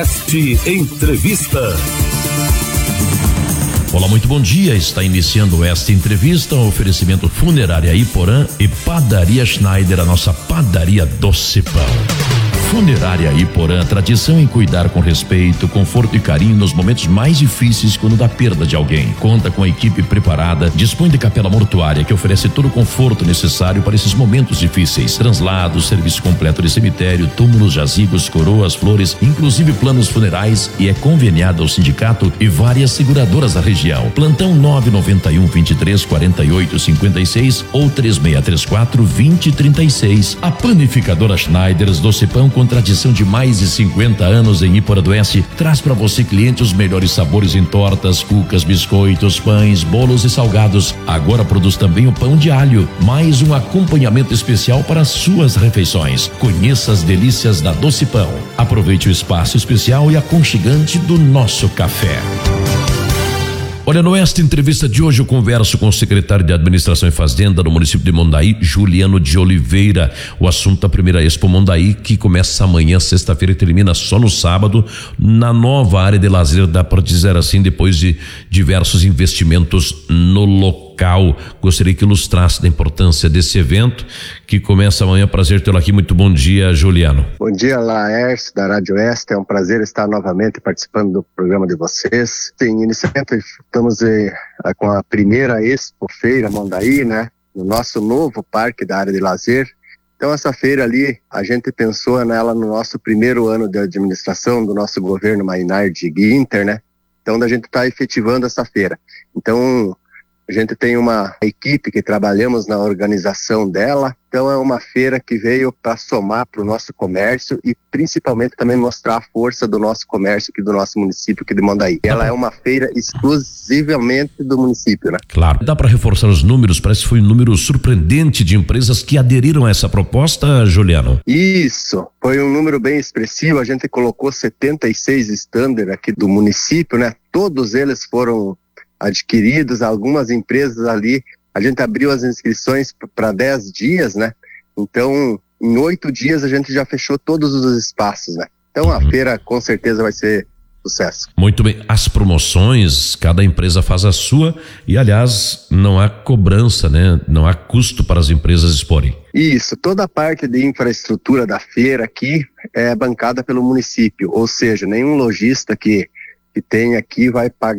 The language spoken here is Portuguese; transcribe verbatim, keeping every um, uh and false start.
Oeste Entrevista. Olá, muito bom dia. Está iniciando esta entrevista, um oferecimento Funerária Iporã e Padaria Schneider, a nossa padaria Doce Pão. Funerária Iporã, tradição em cuidar com respeito, conforto e carinho nos momentos mais difíceis quando da perda de alguém. Conta com a equipe preparada, dispõe de capela mortuária que oferece todo o conforto necessário para esses momentos difíceis. Translados, serviço completo de cemitério, túmulos, jazigos, coroas, flores, inclusive planos funerais, e é conveniada ao sindicato e várias seguradoras da região. Plantão nove nove um, vinte e três, quarenta e oito, cinquenta e seis ou três seis três quatro, vinte, trinta e seis. A panificadora Schneiders Doce Pão, com tradição de mais de cinquenta anos em Iporã do Oeste, traz para você, cliente, os melhores sabores em tortas, cucas, biscoitos, pães, bolos e salgados. Agora produz também o pão de alho, mais um acompanhamento especial para suas refeições. Conheça as delícias da Doce Pão. Aproveite o espaço especial e aconchegante do nosso café. Olha, nesta entrevista de hoje eu converso com o secretário de Administração e Fazenda do município de Mondaí, Juliano de Oliveira. O assunto da primeira Expo Mondaí, que começa amanhã, sexta-feira, e termina só no sábado, na nova área de lazer, dá para dizer assim, depois de diversos investimentos no local. Gostaria que ilustrasse da importância desse evento, que começa amanhã. Prazer tê-lo aqui. Muito bom dia, Juliano. Bom dia, Laércio, da Rádio Oeste. É um prazer estar novamente participando do programa de vocês. Sim, inicialmente estamos eh, com a primeira Expo Feira Mondaí, né? No nosso novo parque da área de lazer. Então, essa feira ali, a gente pensou nela no nosso primeiro ano de administração do nosso governo Maynard Guinter, né? Então, a gente está efetivando essa feira. Então, a gente tem uma equipe que trabalhamos na organização dela, então é uma feira que veio para somar para o nosso comércio e principalmente também mostrar a força do nosso comércio aqui do nosso município aqui de Mondaí. Ela é uma feira exclusivamente do município, né? Claro. Dá para reforçar os números? Parece que foi um número surpreendente de empresas que aderiram a essa proposta, Juliano. Isso, foi um número bem expressivo. A gente colocou setenta e seis standers aqui do município, né? Todos eles foram adquiridos, algumas empresas ali, a gente abriu as inscrições para dez dias, né? Então, em oito dias a gente já fechou todos os espaços, né? Então a uhum. feira com certeza vai ser sucesso. Muito bem, as promoções, cada empresa faz a sua e, aliás, não há cobrança, né? Não há custo para as empresas exporem. Isso, toda a parte de infraestrutura da feira aqui é bancada pelo município, ou seja, nenhum lojista que, que tem aqui vai pagar